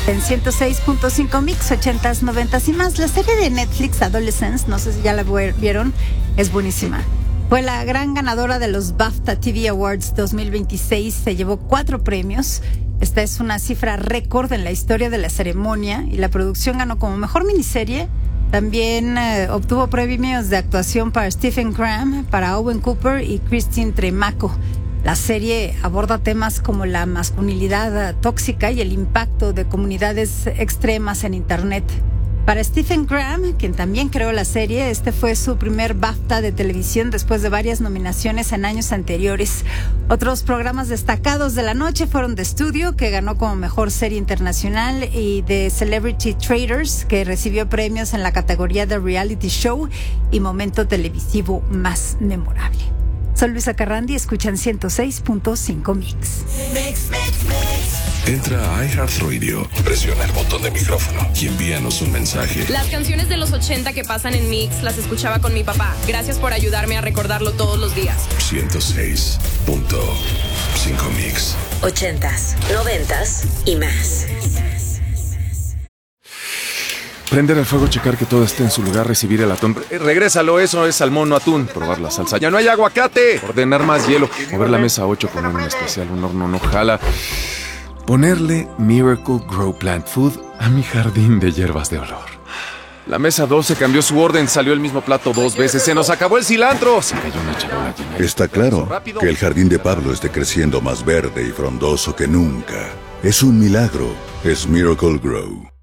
En 106.5 Mix, 80s, 90s y más. La serie de Netflix Adolescence, no sé si ya la vieron, es buenísima. Fue la gran ganadora de los BAFTA TV Awards 2026. Se llevó 4 premios. Esta es una cifra récord en la historia de la ceremonia y la producción ganó como mejor miniserie. También obtuvo premios de actuación para Stephen Graham, para Owen Cooper y Christine Tremaco. La serie aborda temas como la masculinidad tóxica y el impacto de comunidades extremas en Internet. Para Stephen Graham, quien también creó la serie, este fue su primer BAFTA de televisión después de varias nominaciones en años anteriores. Otros programas destacados de la noche fueron The Studio, que ganó como mejor serie internacional, y The Celebrity Traders, que recibió premios en la categoría de reality show y momento televisivo más memorable. Soy Luisa Carrandi, escuchan 106.5 Mix. Entra a iHeartRadio, presiona el botón de micrófono y envíanos un mensaje. Las canciones de los 80 que pasan en Mix las escuchaba con mi papá. Gracias por ayudarme a recordarlo todos los días. 106.5 Mix. 80s, 90s y más. Prender el fuego, checar que todo esté en su lugar, recibir el atún. Regrésalo, eso es salmón, no atún. Probar la salsa. ¡Ya no hay aguacate! Ordenar más hielo. Mover la mesa 8 con un especial, un horno no jala. Ponerle Miracle Grow Plant Food a mi jardín de hierbas de olor. La mesa 12 cambió su orden, salió el mismo plato 2 veces. ¡Se nos acabó el cilantro! Se cayó una charola llena. Está claro que el jardín de Pablo esté creciendo más verde y frondoso que nunca. Es un milagro. Es Miracle Grow.